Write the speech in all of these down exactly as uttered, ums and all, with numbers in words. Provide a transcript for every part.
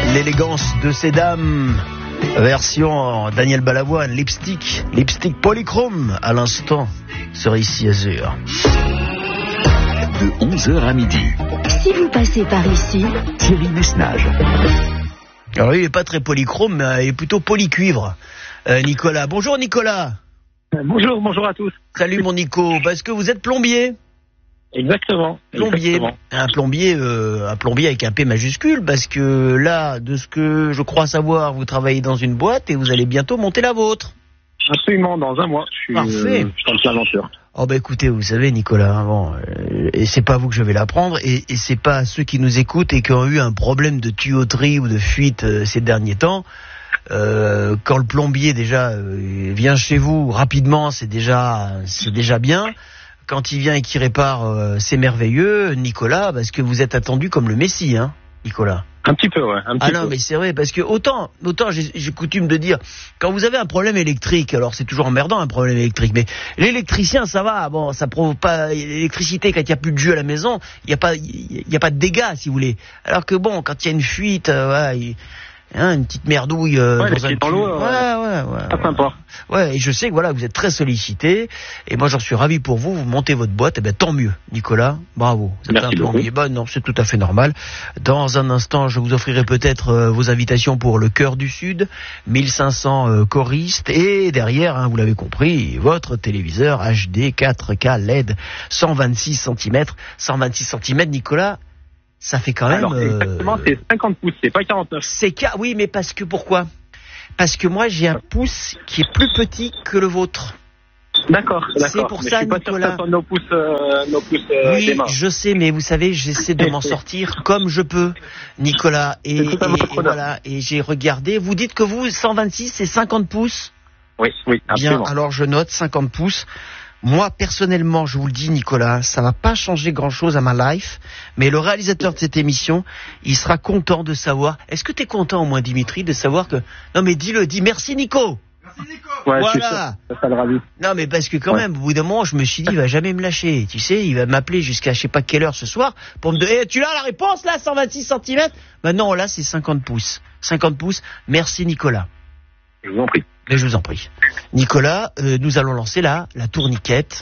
L'élégance de ces dames, version Daniel Balavoine, lipstick, lipstick polychrome à l'instant sur Ici Azur. De onze heures à midi. Si vous passez par ici, Thierry Messnage. Alors lui, il n'est pas très polychrome, mais il est plutôt polycuivre. Euh, Nicolas. Bonjour Nicolas. Bonjour, bonjour à tous. Salut mon Nico. Parce que vous êtes plombier. Exactement. Plombier. Exactement. Un plombier, euh, un plombier avec un P majuscule, parce que là, de ce que je crois savoir, vous travaillez dans une boîte et vous allez bientôt monter la vôtre. Absolument, dans un mois. Je suis, Parfait. euh, je suis en pleine aventure. Oh bah écoutez, vous savez Nicolas, hein, bon, euh, et c'est pas vous que je vais l'apprendre, et, et c'est pas ceux qui nous écoutent et qui ont eu un problème de tuyauterie ou de fuite euh, ces derniers temps. Euh, quand le plombier déjà euh, vient chez vous rapidement, c'est déjà c'est déjà bien. Quand il vient et qu'il répare, euh, c'est merveilleux, Nicolas, parce que vous êtes attendu comme le Messie, hein, Nicolas. Un petit peu, ouais. Un petit Ah non, peu. mais c'est vrai, parce que autant, autant j'ai, j'ai coutume de dire, quand vous avez un problème électrique, alors c'est toujours emmerdant un problème électrique, mais l'électricien, ça va, bon, ça provoque pas l'électricité quand il n'y a plus de jus à la maison, il n'y a pas, il y a pas de dégâts, si vous voulez. Alors que bon, quand il y a une fuite, euh, ouais, il... Hein, une petite merdouille euh, ouais, dans un dans l'eau, euh, ouais, ouais, ouais, pas ouais. sympa. Ouais, et je sais que voilà, vous êtes très sollicité, et moi j'en suis ravi pour vous. Vous montez votre boîte, et ben tant mieux, Nicolas. Bravo. Vous êtes Merci un plombier. Bah non, c'est tout à fait normal. Dans un instant, je vous offrirai peut-être euh, vos invitations pour le Cœur du Sud, mille cinq cents euh, choristes, et derrière, hein, vous l'avez compris, votre téléviseur H D quatre K L E D, cent vingt-six centimètres, cent vingt-six centimètres, Nicolas. Ça fait quand même... Alors, exactement, euh, c'est cinquante pouces, c'est pas quarante-neuf. C'est ca... Oui, mais parce que pourquoi ? Parce que moi, j'ai un pouce qui est plus petit que le vôtre. D'accord, d'accord. C'est pour mais ça, je suis pas Nicolas. sûr que ça soit nos pouces, euh, nos pouces euh, Oui, des mains. je sais, mais vous savez, j'essaie de m'en sortir comme je peux, Nicolas. Et, C'est tout à et, votre et honneur. voilà, et j'ai regardé. Vous dites que vous, cent vingt-six, c'est cinquante pouces ? Oui, oui, absolument. Bien, alors je note cinquante pouces. Moi, personnellement, je vous le dis, Nicolas, ça va pas changer grand-chose à ma life, mais le réalisateur de cette émission, il sera content de savoir... Est-ce que tu es content, au moins, Dimitri, de savoir que... Non, mais dis-le, dis merci, Nico. Ouais, je suis sûr, Voilà. ça, ça le ravit. Non, mais parce que quand Ouais. même, au bout d'un moment, je me suis dit, il va jamais me lâcher. Tu sais, il va m'appeler jusqu'à je sais pas quelle heure ce soir pour me dire, eh, tu l'as la réponse, là, cent vingt-six centimètres? Ben non, là, c'est cinquante pouces. cinquante pouces. Merci, Nicolas. Je vous en prie. Mais je vous en prie. Nicolas, euh, nous allons lancer là la tourniquette.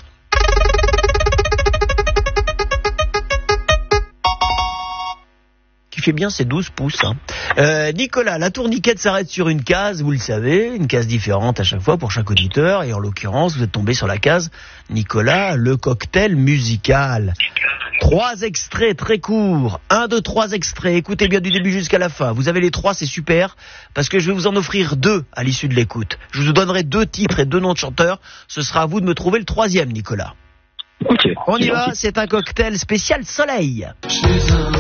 Qui fait bien ses douze pouces. Hein. Euh, Nicolas, la tourniquette s'arrête sur une case, vous le savez, une case différente à chaque fois pour chaque auditeur. Et en l'occurrence, vous êtes tombé sur la case Nicolas, le cocktail musical. Trois extraits très courts. Un, deux, trois extraits. Écoutez bien du début jusqu'à la fin. Vous avez les trois, c'est super, parce que je vais vous en offrir deux à l'issue de l'écoute. Je vous donnerai deux titres et deux noms de chanteurs. Ce sera à vous de me trouver le troisième, Nicolas. Ok. On y va, c'est un cocktail spécial soleil.